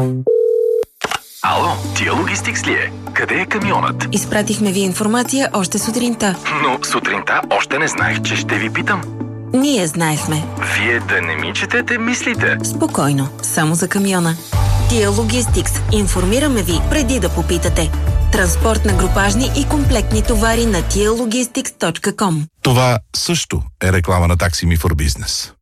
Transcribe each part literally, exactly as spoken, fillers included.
Ало, Тия Логистикс ли е? Къде е камионът? Изпратихме ви информация още сутринта. Но сутринта още не знаех, че ще ви питам. Ние знаехме. Вие да не ми четете мислите. Спокойно, само за камиона. Тия Логистикс. Информираме ви преди да попитате. Транспорт на групажни и комплектни товари на тия логистикс точка ком. Това също е реклама на Taxi Me for Business.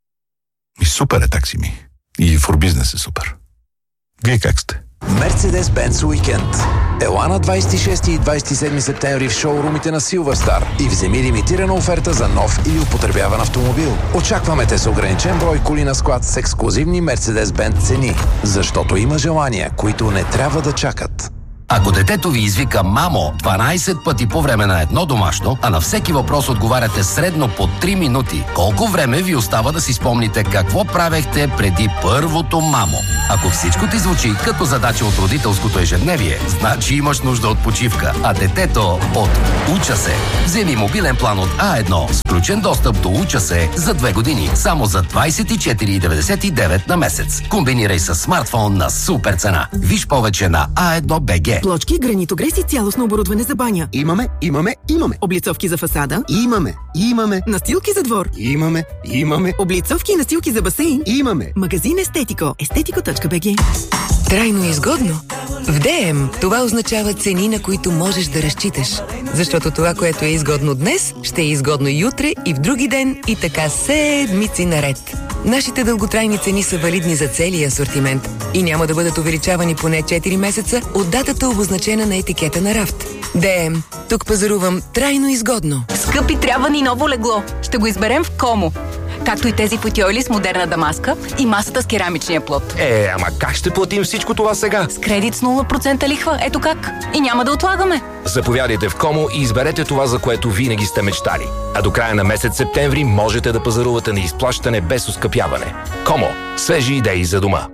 И супер е Taxi Me. И for Business е супер. Вие как сте? Mercedes-Benz Weekend. Ела на двадесет и шести и двадесет и седми септември в шоурумите на Силверстар и вземи лимитирана оферта за нов или употребяван автомобил. Очакваме те с ограничен брой коли на склад с ексклузивни Mercedes-Benz цени, защото има желания, които не трябва да чакат. Ако детето ви извика «Мамо» дванадесет пъти по време на едно домашно, а на всеки въпрос отговаряте средно по три минути, колко време ви остава да си спомните какво правехте преди първото «Мамо»? Ако всичко ти звучи като задача от родителското ежедневие, значи имаш нужда от почивка, а детето от «Уча се». Вземи мобилен план от А едно с включен достъп до «Уча се» за две години, само за двадесет и четири деветдесет и девет на месец. Комбинирай с смартфон на супер цена. Виж повече на а едно точка бг. Плочки, гранитогрес и цялостно оборудване за баня. Имаме, имаме, имаме. Облицовки за фасада. Имаме, имаме. Настилки за двор. Имаме, имаме. Облицовки и настилки за басейн. Имаме. Магазин Естетико. естетико точка бг. Трайно изгодно. В ДМ това означава цени, на които можеш да разчиташ. Защото това, което е изгодно днес, ще е изгодно и утре, и в други ден, и така седмици наред. Нашите дълготрайни цени са валидни за целия асортимент и няма да бъдат увеличавани поне четири месеца от датата, обозначена на етикета на рафт. ДМ. Тук пазарувам трайно изгодно. Скъпи, трябва ни ново легло. Ще го изберем в Комо. Както и тези футиойли с модерна дамаска и масата с керамичния плод. Е, ама как ще платим всичко това сега? С кредит с нула процента лихва. Ето как. И няма да отлагаме. Заповядайте в Комо и изберете това, за което винаги сте мечтали. А до края на месец септември можете да пазарувате на изплащане без оскъпяване. Комо. Свежи идеи за дома.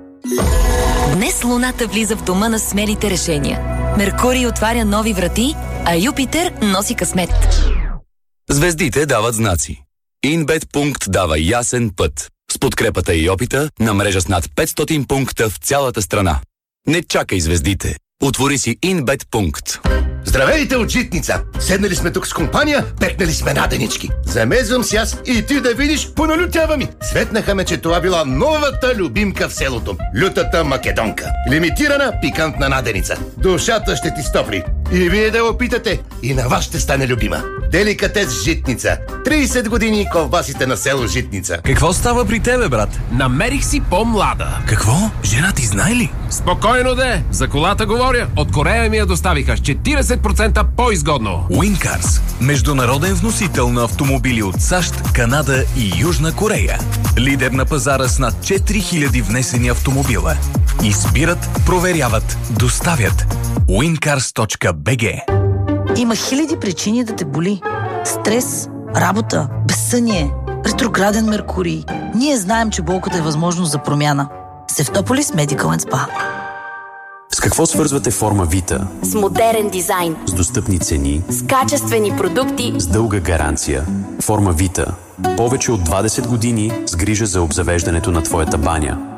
Днес Луната влиза в дома на смелите решения. Меркурий отваря нови врати, а Юпитер носи късмет. Звездите дават знаци. Инбет Пункт дава ясен път. С подкрепата и опита на мрежа с над петстотин пункта в цялата страна. Не чакай звездите. Отвори си Инбет Пункт. Здравейте от Житница! Седнали сме тук с компания, пекнали сме наденички. Замезвам си аз и ти да видиш, поналютява ми. Светнаха ме, че това била новата любимка в селото. Лютата македонка. Лимитирана пикантна наденица. Душата ще ти стопли. И вие да опитате, и на вас ще стане любима. Деликатес Житница. тридесет години колбасите на село Житница. Какво става при тебе, брат? Намерих си по-млада. Какво? Жена ти знае ли? Спокойно де, за колата говоря. От Корея ми я доставиха с четиридесет процента по-изгодно. Уинкарс. Международен вносител на автомобили от САЩ, Канада и Южна Корея. Лидер на пазара с над четири хиляди внесени автомобила. Избират, проверяват, доставят. уинкарс точка бг. Има хиляди причини да те боли. Стрес, работа, безсъние, ретрограден Меркурий. Ние знаем, че болката е възможност за промяна. Севтополис Medical енд Spa. С какво свързвате форма Вита? С модерен дизайн. С достъпни цени. С качествени продукти. С дълга гаранция. Форма Вита. Повече от двадесет години с грижа за обзавеждането на твоята баня.